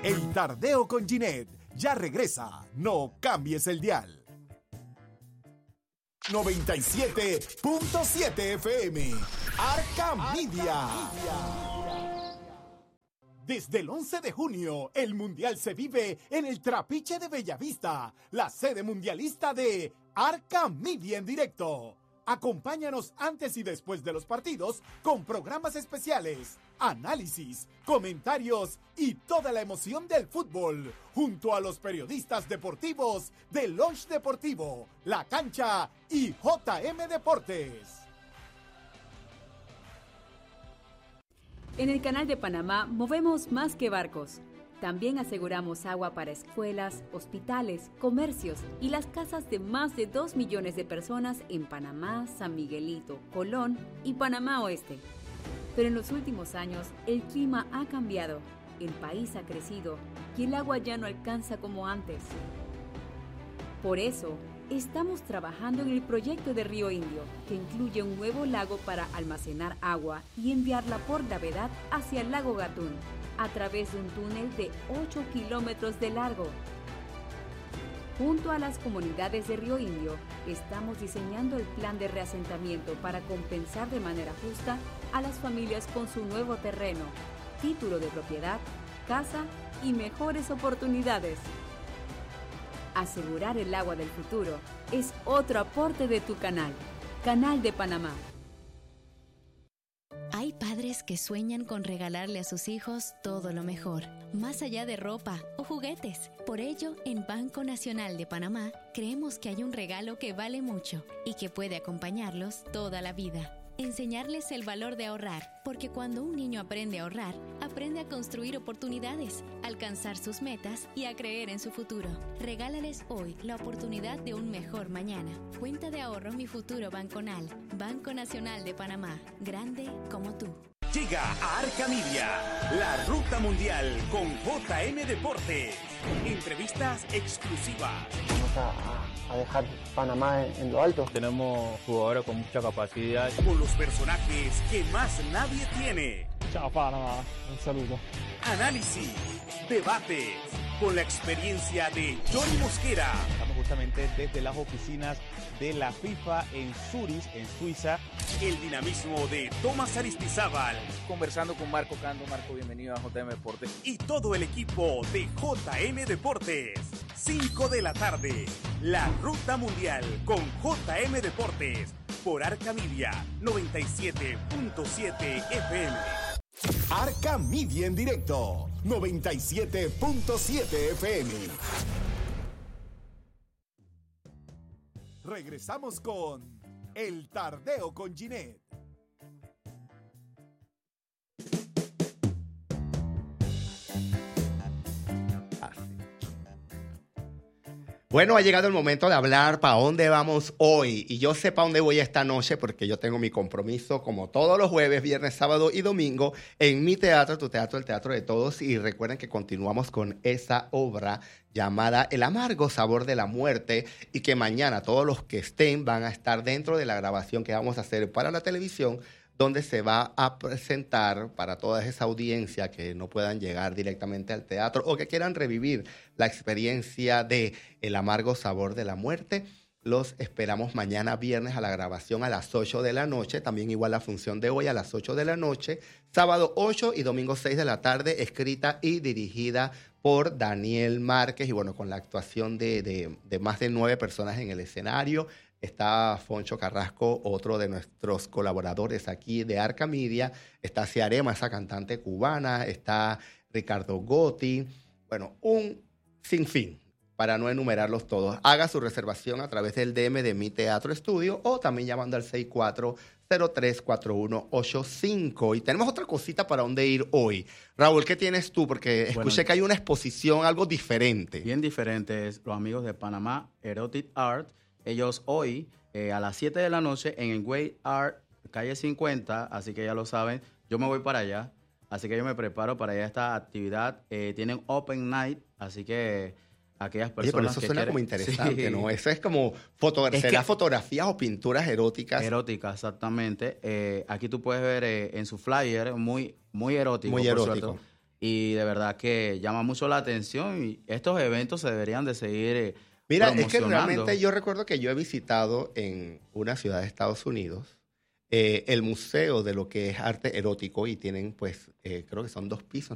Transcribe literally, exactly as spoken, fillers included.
El Tardeo con Ginette ya regresa. No cambies el dial. noventa y siete punto siete F M. Arca Media. Desde el once de junio, el Mundial se vive en el Trapiche de Bellavista, la sede mundialista de Arca Media en directo. Acompáñanos antes y después de los partidos con programas especiales, análisis, comentarios y toda la emoción del fútbol, junto a los periodistas deportivos de Lunch Deportivo, La Cancha y J M Deportes. En el Canal de Panamá movemos más que barcos. También aseguramos agua para escuelas, hospitales, comercios y las casas de más de dos millones de personas en Panamá, San Miguelito, Colón y Panamá Oeste. Pero en los últimos años el clima ha cambiado, el país ha crecido y el agua ya no alcanza como antes. Por eso, estamos trabajando en el proyecto de Río Indio, que incluye un nuevo lago para almacenar agua y enviarla por gravedad hacia el lago Gatún, a través de un túnel de ocho kilómetros de largo. Junto a las comunidades de Río Indio, estamos diseñando el plan de reasentamiento para compensar de manera justa a las familias con su nuevo terreno, título de propiedad, casa y mejores oportunidades. Asegurar el agua del futuro es otro aporte de tu canal, Canal de Panamá. Hay padres que sueñan con regalarle a sus hijos todo lo mejor, más allá de ropa o juguetes. Por ello, en Banco Nacional de Panamá, creemos que hay un regalo que vale mucho y que puede acompañarlos toda la vida. Enseñarles el valor de ahorrar, porque cuando un niño aprende a ahorrar, aprende a construir oportunidades, alcanzar sus metas y a creer en su futuro. Regálales hoy la oportunidad de un mejor mañana. Cuenta de ahorro Mi Futuro Banconal. Banco Nacional de Panamá. Grande como tú. Llega a Arca Media, la ruta mundial con J M Deportes. Entrevistas exclusivas. Vamos a, a dejar Panamá en, en lo alto. Tenemos jugadores con mucha capacidad. Con los personajes que más nadie tiene. Chao Panamá, un saludo. Análisis, debates, con la experiencia de Johnny Mosquera. Estamos justamente desde las oficinas de la FIFA en Zurich, en Suiza. El dinamismo de Tomás Aristizábal. Conversando con Marco Cando. Marco, bienvenido a J M Deportes. Y todo el equipo de J M Deportes. cinco de la tarde. La Ruta Mundial con J M Deportes. Por Arca Media noventa y siete punto siete F M. Arca Media en directo. noventa y siete punto siete F M. Regresamos con El Tardeo con Ginette. Bueno, ha llegado el momento de hablar para dónde vamos hoy. Y yo sé para dónde voy esta noche porque yo tengo mi compromiso como todos los jueves, viernes, sábado y domingo en mi teatro, tu teatro, el teatro de todos. Y recuerden que continuamos con esa obra llamada El amargo sabor de la muerte y que mañana todos los que estén van a estar dentro de la grabación que vamos a hacer para la televisión, donde se va a presentar para toda esa audiencia que no puedan llegar directamente al teatro o que quieran revivir la experiencia de El amargo sabor de la muerte. Los esperamos mañana viernes a la grabación a las ocho de la noche, también igual la función de hoy a las ocho de la noche, sábado ocho y domingo seis de la tarde, escrita y dirigida por Daniel Márquez y bueno, con la actuación de, de, de más de nueve personas en el escenario. Está Foncho Carrasco, otro de nuestros colaboradores aquí de Arca Media. Está Ciarema, esa cantante cubana. Está Ricardo Gotti. Bueno, un sinfín, para no enumerarlos todos. Haga su reservación a través del D M de Mi Teatro Estudio o también llamando al seis cuatro cero tres cuatro uno ocho cinco. Y tenemos otra cosita para dónde ir hoy. Raúl, ¿qué tienes tú? Porque escuché bueno, que hay una exposición, algo diferente. Bien diferente. Es los amigos de Panamá Erotic Art. Ellos hoy, eh, a las siete de la noche, en el Way Art, calle cincuenta, así que ya lo saben, yo me voy para allá, así que yo me preparo para allá esta actividad. Eh, tienen Open Night, así que aquellas personas. Oye, pero eso que suena quieren... como interesante, sí. ¿no? Eso es como foto... es ¿será que... fotografías o pinturas eróticas? Eróticas, exactamente. Eh, aquí tú puedes ver eh, en su flyer, muy, muy erótico. Muy por erótico. Suerte. y de verdad que llama mucho la atención y estos eventos se deberían de seguir eh, Mira, es que promocionando. realmente yo recuerdo que yo he visitado en una ciudad de Estados Unidos eh, el museo de lo que es arte erótico y tienen pues, eh, creo que son dos pisos.